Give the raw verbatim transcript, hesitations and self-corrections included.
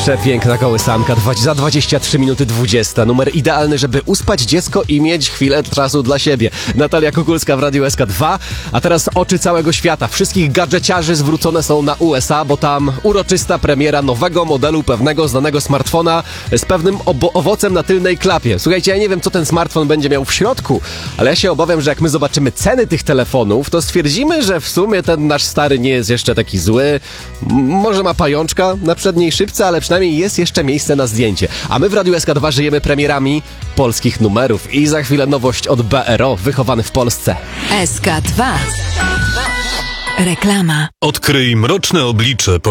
Przepiękna kołysanka, za dwadzieścia trzy minuty dwadzieścia. Numer idealny, żeby uspać dziecko i mieć chwilę czasu dla siebie. Natalia Kukulska w Radiu S K dwa. A teraz oczy całego świata. Wszystkich gadżeciarzy zwrócone są na U S A, bo tam uroczysta premiera nowego modelu pewnego znanego smartfona z pewnym obo- owocem na tylnej klapie. Słuchajcie, ja nie wiem, co ten smartfon będzie miał w środku, ale ja się obawiam, że jak my zobaczymy ceny tych telefonów, to stwierdzimy, że w sumie ten nasz stary nie jest jeszcze taki zły. M- może ma pajączka na przedniej szybce, ale przynajmniej jest jeszcze miejsce na zdjęcie. A my w Radiu S K dwa żyjemy premierami polskich numerów. I za chwilę nowość od B R O, wychowany w Polsce. S K dwa. Reklama. Odkryj mroczne oblicze